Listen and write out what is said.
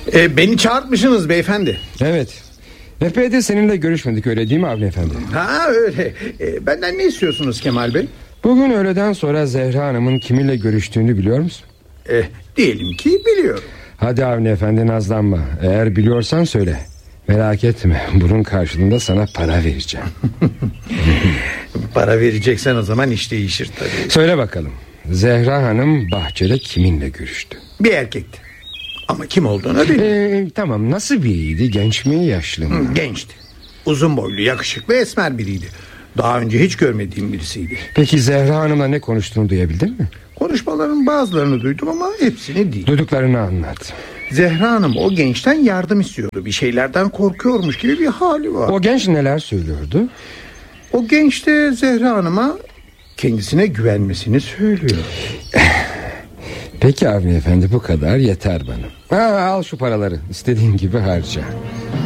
Beni çağırtmışsınız beyefendi. Evet. Epeydir seninle görüşmedik, öyle değil mi Avni Efendi? Ha öyle. Benden ne istiyorsunuz Kemal Bey? Bugün öğleden sonra Zehra Hanım'ın kiminle görüştüğünü biliyor musun? Diyelim ki biliyorum. Hadi Avni Efendi, nazlanma. Eğer biliyorsan söyle. Merak etme, bunun karşılığında sana para vereceğim. Para vereceksen o zaman iş değişir tabii. Söyle bakalım, Zehra Hanım bahçede kiminle görüştü? Bir erkekti. Ama kim olduğunu bilmiyorum. Tamam, nasıl biriydi? Genç mi, yaşlı mı? Gençti. Uzun boylu, yakışıklı, esmer biriydi. Daha önce hiç görmediğim birisiydi. Peki Zehra Hanım'la ne konuştuğunu duyabildin mi? Konuşmaların bazılarını duydum ama hepsini değil. Duyduklarını anlat. Zehra Hanım o gençten yardım istiyordu. Bir şeylerden korkuyormuş gibi bir hali var. O genç neler söylüyordu? O genç de Zehra Hanım'a kendisine güvenmesini söylüyor. Peki Avni Efendi, bu kadar yeter bana. Al şu paraları, istediğin gibi harca.